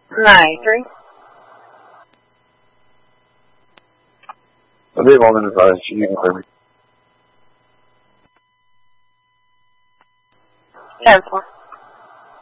93. I'll be on in advice. You can clear me. 10-4.